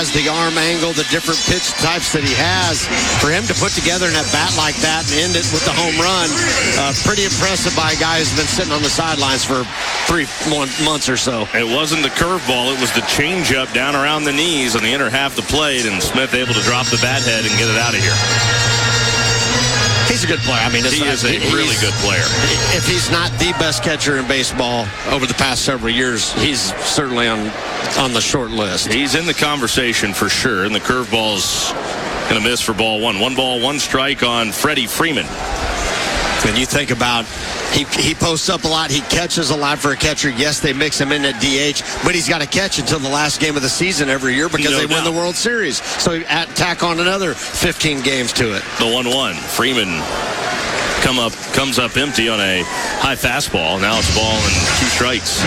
has, the arm angle, the different pitch types that he has, for him to put together an at-bat like that and end it with the home run, pretty impressive by a guy who's been sitting on the sidelines for 3 months or so. It wasn't the curveball. It was the changeup down around the knees on the inner half of the plate, and Smith able to drop the bat head and get it out of here. He's a good player. I mean, he is a really good player. If he's not the best catcher in baseball over the past several years, he's certainly on the short list. He's in the conversation for sure, and the curveball's going to miss for ball one. 1 ball, 1 strike on Freddie Freeman. And you think about, he posts up a lot. He catches a lot for a catcher. Yes, they mix him in at DH, but he's got to catch until the last game of the season every year because they win the World Series. So tack on another 15 games to it. The 1-1. Freeman comes up empty on a high fastball. Now it's a ball and 2 strikes.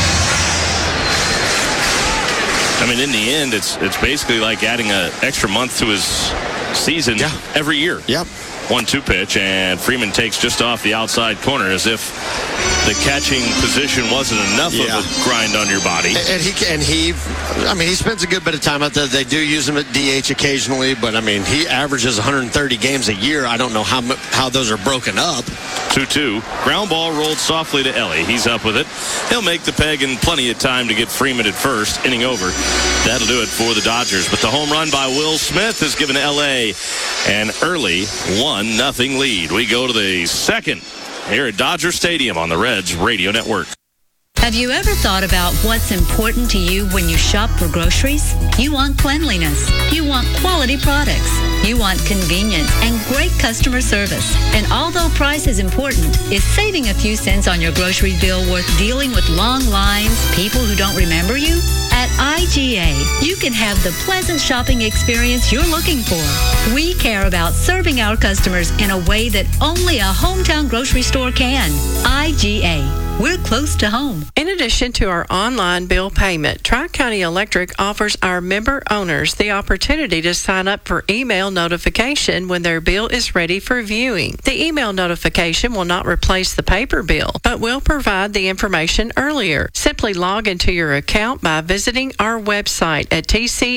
I mean, in the end, it's basically like adding an extra month to his season every year. Yep. 1-2 pitch, and Freeman takes just off the outside corner as if the catching position wasn't enough of a grind on your body. And he spends a good bit of time out there. They do use him at DH occasionally, but I mean, he averages 130 games a year. I don't know how those are broken up. 2-2. Ground ball rolled softly to Ellie. He's up with it. He'll make the peg in plenty of time to get Freeman at first. Inning over. That'll do it for the Dodgers. But the home run by Will Smith has given LA an early 1-0 lead. We go to the second here at Dodger Stadium on the Reds Radio Network. Have you ever thought about what's important to you when you shop for groceries? You want cleanliness. You want quality products. You want convenience and great customer service. And although price is important, is saving a few cents on your grocery bill worth dealing with long lines, people who don't remember you? At IGA, you can have the pleasant shopping experience you're looking for. We care about serving our customers in a way that only a hometown grocery store can. IGA. We're close to home. In addition to our online bill payment, Tri-County Electric offers our member owners the opportunity to sign up for email notification when their bill is ready for viewing. The email notification will not replace the paper bill, but will provide the information earlier. Simply log into your account by visiting our website at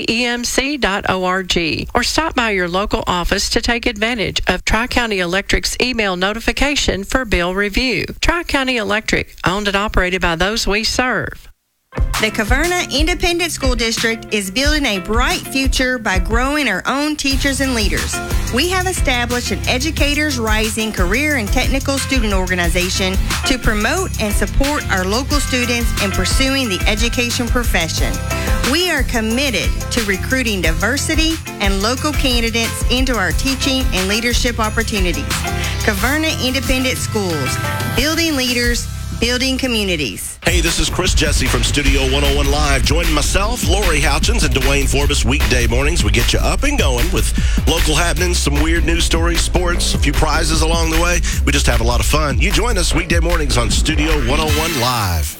tcemc.org or stop by your local office to take advantage of Tri-County Electric's email notification for bill review. Tri-County Electric, owned and operated by those we serve. The Caverna Independent School District is building a bright future by growing our own teachers and leaders. We have established an Educators Rising career and technical student organization to promote and support our local students in pursuing the education profession. We are committed to recruiting diversity and local candidates into our teaching and leadership opportunities. Caverna Independent Schools, building leaders, building communities. Hey, this is Chris Jesse from Studio 101 Live. Join myself, Lori Houchins, and Dwayne Forbes weekday mornings. We get you up and going with local happenings, some weird news stories, sports, a few prizes along the way. We just have a lot of fun. You join us weekday mornings on Studio 101 Live.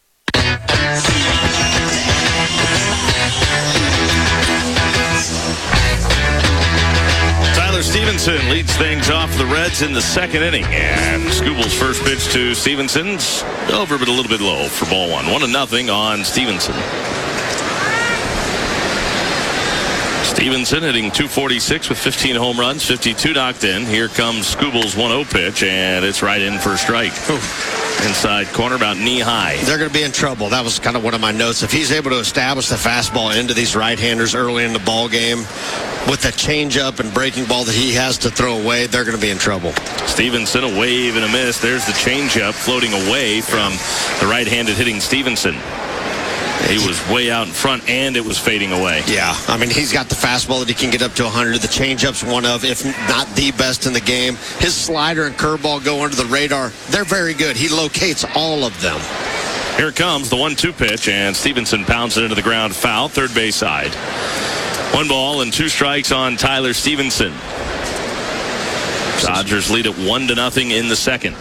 Tyler Stevenson leads things off for the Reds in the second inning. And Scooble's first pitch to Stevenson's over, but a little bit low for ball one. 1-0 on Stevenson. Stevenson hitting .246 with 15 home runs, 52 knocked in. Here comes Scooble's 1-0 pitch, and it's right in for a strike. Inside corner, about knee high. They're going to be in trouble. That was kind of one of my notes. If he's able to establish the fastball into these right-handers early in the ball game with the changeup and breaking ball that he has to throw away, they're going to be in trouble. Stevenson, a wave and a miss. There's the changeup floating away from the right-handed hitting Stevenson. He was way out in front, and it was fading away. Yeah, I mean, he's got the fastball that he can get up to 100. The changeup's one of, if not the best in the game. His slider and curveball go under the radar. They're very good. He locates all of them. Here comes the 1-2 pitch, and Stevenson pounds it into the ground foul, third base side. 1 ball and 2 strikes on Tyler Stevenson. Dodgers lead at 1-0 in the second.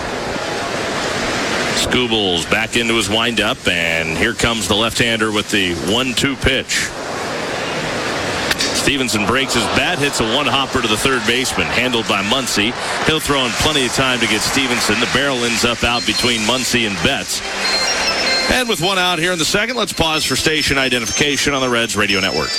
Scoobles back into his windup, and here comes the left-hander with the 1-2 pitch. Stevenson breaks his bat, hits a one-hopper to the third baseman, handled by Muncy. He'll throw in plenty of time to get Stevenson. The barrel ends up out between Muncy and Betts. And with 1 out here in the second, let's pause for station identification on the Reds Radio Network.